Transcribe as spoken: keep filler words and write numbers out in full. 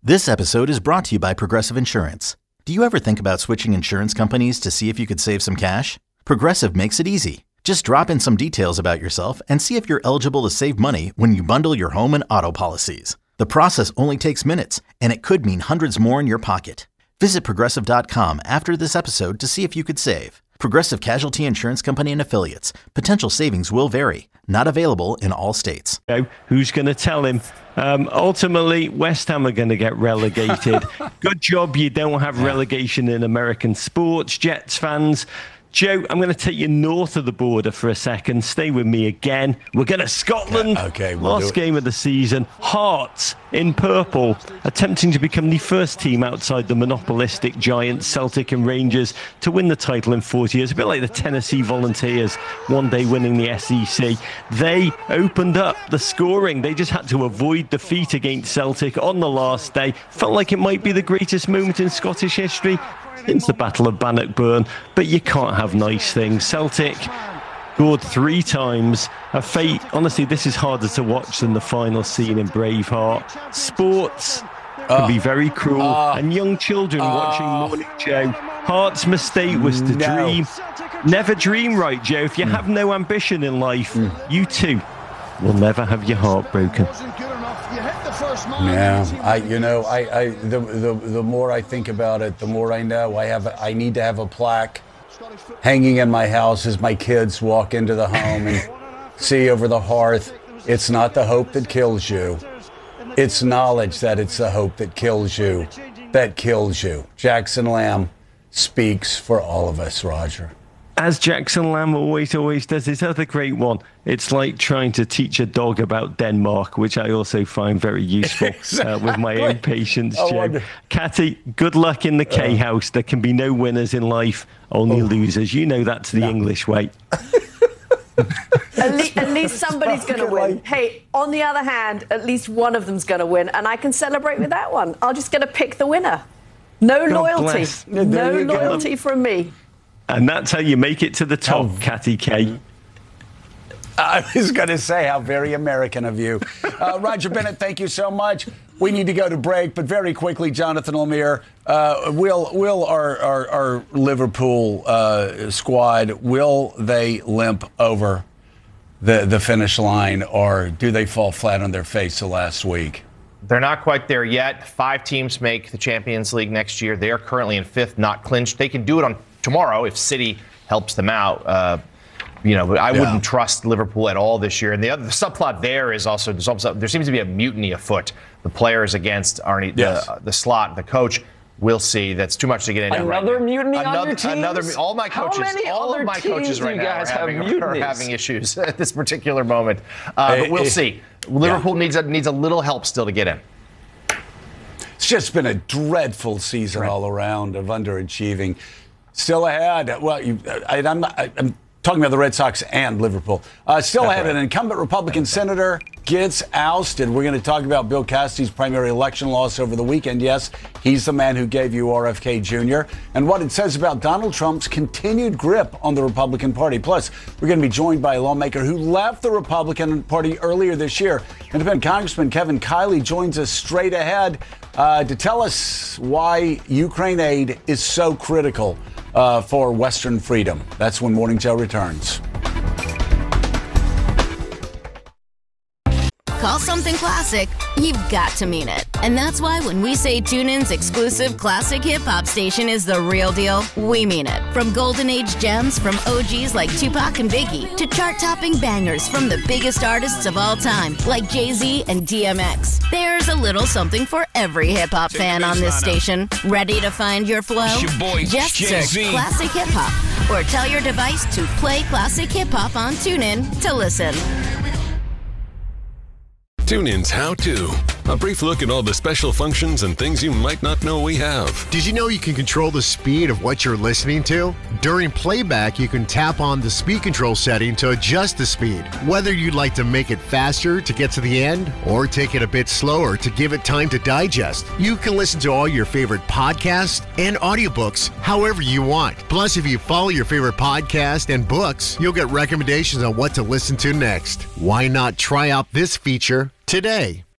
This episode is brought to you by Progressive Insurance. Do you ever think about switching insurance companies to see if you could save some cash? Progressive makes it easy. Just drop in some details about yourself and see if you're eligible to save money when you bundle your home and auto policies. The process only takes minutes, and it could mean hundreds more in your pocket. Visit Progressive dot com after this episode to see if you could save. Progressive Casualty Insurance Company and Affiliates. Potential savings will vary. Not available in all states. Who's going to tell him? Um, ultimately, West Ham are going to get relegated. Good job you don't have relegation in American sports, Jets fans. Joe, I'm going to take you north of the border for a second. Stay with me again. We're going to Scotland. Okay, okay, we'll Last game of the season. Hearts in purple, attempting to become the first team outside the monopolistic giants Celtic and Rangers to win the title in forty years. A bit like the Tennessee Volunteers, one day winning the S E C. They opened up the scoring. They just had to avoid defeat against Celtic on the last day. Felt like it might be the greatest moment in Scottish history since the Battle of Bannockburn, but you can't have nice things. Celtic scored three times. A fate, honestly, this is harder to watch than the final scene in Braveheart. Sports can uh, be very cruel, uh, and young children uh, watching Morning Joe. Heart's mistake was to no. dream. Never dream right, Joe. If you mm. have no ambition in life, mm. you too will never have your heart broken. Yeah, I, you know, I, I, the, the, the more I think about it, the more I know I have, I need to have a plaque hanging in my house as my kids walk into the home and see over the hearth. It's not the hope that kills you. It's knowledge that it's the hope that kills you, that kills you. Jackson Lamb speaks for all of us, Roger. As Jackson Lamb always, always does, his other great one. It's like trying to teach a dog about Denmark, which I also find very useful exactly. uh, with my own patience, Joe. Catty, good luck in the K-House. There can be no winners in life, only oh. losers. You know that's the no. English way. At least, at least somebody's going to win. Hey, on the other hand, at least one of them's going to win, and I can celebrate with that one. I'm just going to pick the winner. No God loyalty. Yeah, no loyalty go. from me. And that's how you make it to the top, oh. Catty K. I was going to say, how very American of you. Uh, Roger Bennett, thank you so much. We need to go to break, but very quickly, Jonathan Lemire, uh, will will our, our, our Liverpool uh, squad, will they limp over the, the finish line, or do they fall flat on their face the last week? They're not quite there yet. Five teams make the Champions League next year. They are currently in fifth, not clinched. They can do it on tomorrow if City helps them out. Uh, you know, I yeah. wouldn't trust Liverpool at all this year. And the other the subplot there is also there seems to be a mutiny afoot. The players against Arnie, yes. the, the Slot, the coach. We'll see. That's too much to get into. Another right mutiny another, on your teams? Another, all my coaches, How many all other of my teams coaches right now are having, are having issues at this particular moment. Uh, but we'll see. Liverpool yeah. needs a, needs a little help still to get in. It's just been a dreadful season right. all around of underachieving. Still ahead. Well, you, I, I'm, not, I, I'm talking about the Red Sox and Liverpool. Uh, still That's ahead, right. an incumbent Republican senator gets ousted. We're going to talk about Bill Cassidy's primary election loss over the weekend. Yes, he's the man who gave you R F K Junior And what it says about Donald Trump's continued grip on the Republican Party. Plus, we're going to be joined by a lawmaker who left the Republican Party earlier this year. Independent Congressman Kevin Kiley joins us straight ahead uh, to tell us why Ukraine aid is so critical Uh, for Western freedom. That's when Morning Joe returns. Call something classic, you've got to mean it. And that's why when we say TuneIn's exclusive classic hip-hop station is the real deal, we mean it. From golden age gems from O Gs like Tupac and Biggie to chart-topping bangers from the biggest artists of all time like Jay-Z and D M X. There's a little something for every hip-hop fan on this station. Ready to find your flow? Your boy, Just Jay-Z. search Classic Hip-Hop or tell your device to play Classic Hip-Hop on TuneIn to listen. TuneIn's How To. A brief look at all the special functions and things you might not know we have. Did you know you can control the speed of what you're listening to? During playback, you can tap on the speed control setting to adjust the speed. Whether you'd like to make it faster to get to the end or take it a bit slower to give it time to digest, you can listen to all your favorite podcasts and audiobooks however you want. Plus, if you follow your favorite podcast and books, you'll get recommendations on what to listen to next. Why not try out this feature today?